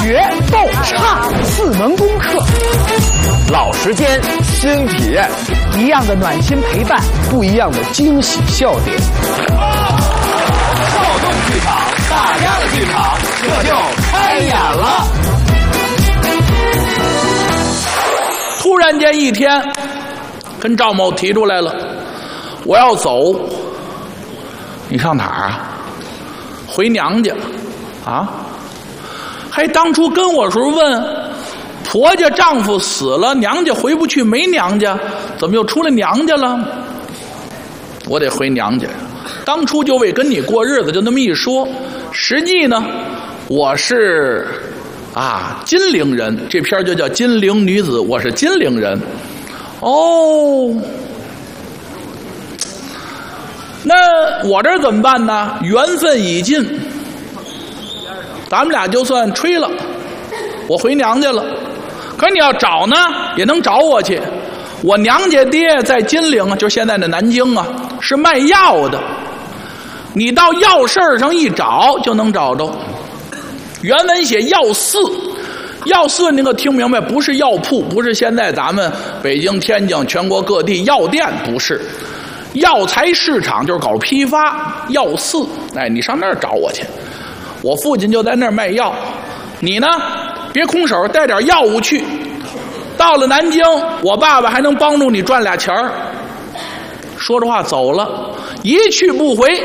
学逗唱4门功课， 老时间，新体验， 一样的暖心陪伴， 不一样的惊喜笑点。 少动剧场，大家的剧场，这就开演了。 突然间一天，跟赵某提出来了，我要走。你上哪儿啊？回娘家。啊？还当初跟我时候问，婆家丈夫死了，娘家回不去，没娘家，怎么又出来娘家了？我得回娘家。当初就为跟你过日子，就那么一说。实际呢，我是金陵人，这片就叫《金陵女子》，我是金陵人。哦，那我这怎么办呢？缘分已尽。咱们俩就算吹了，我回娘家了。可你要找呢，也能找我去。我娘家爹在金陵，就现在的南京啊，是卖药的。你到药市上一找就能找着。原文写药肆，药肆你可听明白？不是药铺，不是现在咱们北京、天津、全国各地药店，不是。药材市场就是搞批发，药肆。哎，你上那儿找我去。我父亲就在那儿卖药，你呢，别空手，带点药物去。到了南京，我爸爸还能帮助你赚俩钱儿。说着话走了，一去不回。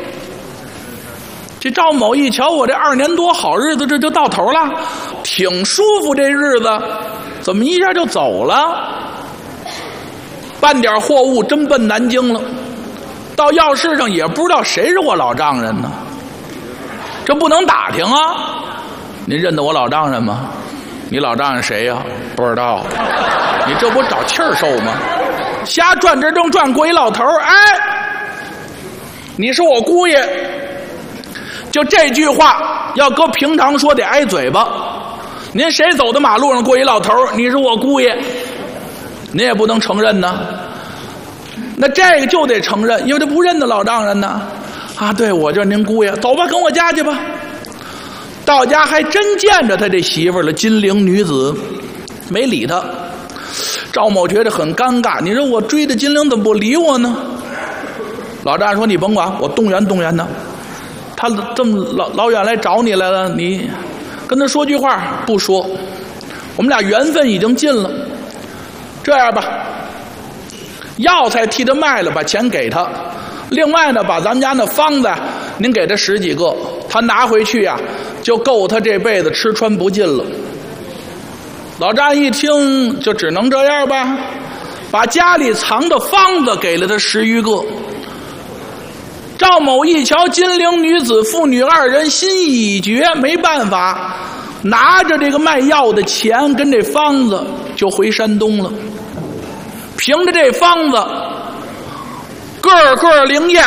这赵某一瞧，我这2年多好日子这就到头了，挺舒服这日子，怎么一下就走了？办点货物真奔南京了，到药市上也不知道谁是我老丈人呢。这不能打听啊！您认得我老丈人吗？你老丈人谁呀？不知道。你这不找气儿受吗？瞎转这正转过一老头，哎，你是我姑爷。就这句话，要搁平常说得挨嘴巴。您谁走到马路上过一老头，你是我姑爷，您也不能承认呢。那这个就得承认，因为他不认得老丈人呢。啊，对，我就是您姑爷，走吧，跟我家去吧。到家还真见着他这媳妇了，金陵女子，没理他。赵某觉得很尴尬，你说我追的金陵怎么不理我呢？老丈人说：“你甭管，我动员动员他。他这么老远来找你来了，你跟他说句话。”不说，我们俩缘分已经尽了。这样吧，药材替他卖了，把钱给他。另外呢，把咱们家那方子您给他10几个，他拿回去呀，就够他这辈子吃穿不尽了。老丈人一听，就只能这样吧，把家里藏的方子给了他10余个。赵某一瞧金陵女子父女2人心意已决，没办法，拿着这个卖药的钱跟这方子就回山东了。凭着这方子个个灵验。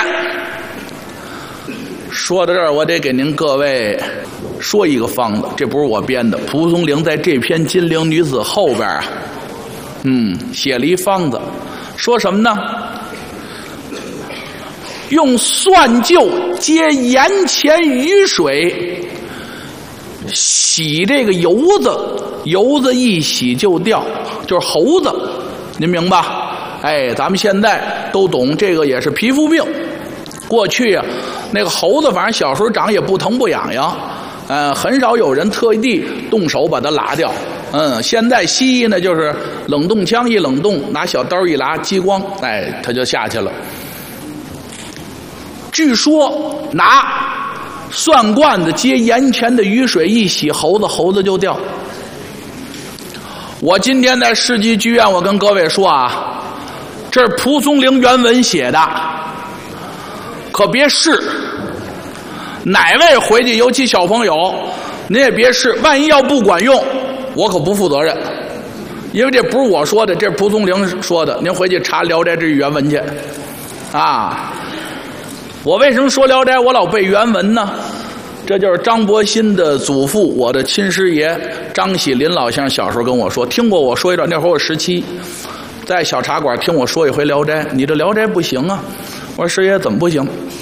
说到这儿，我得给您各位说一个方子，这不是我编的，蒲松龄在这篇《金陵女子》后边啊，写了一方子，说什么呢？用蒜臼接盐钱雨水洗这个油子，油子一洗就掉，就是猴子，您明白？哎，咱们现在都懂，这个也是皮肤病。过去啊，那个猴子反正小时候长也不疼不痒痒，很少有人特地动手把它拉掉。现在西医呢就是冷冻枪一冷冻，拿小刀一拉，激光，哎，它就下去了。据说拿蒜罐子接盐钱的雨水一洗猴子，猴子就掉。我今天在世纪剧院，我跟各位说啊，这是蒲松龄原文写的，可别试。哪位回去，尤其小朋友，您也别试，万一要不管用，我可不负责任。因为这不是我说的，这是蒲松龄说的，您回去查《聊斋志异》原文去。啊，我为什么说《聊斋》我老背原文呢？这就是张伯鑫的祖父，我的亲师爷张喜林老先生小时候跟我说，听过我说一段，那会儿我17，在小茶馆听我说一回《聊斋》，你这《聊斋》不行啊。我说师爷怎么不行？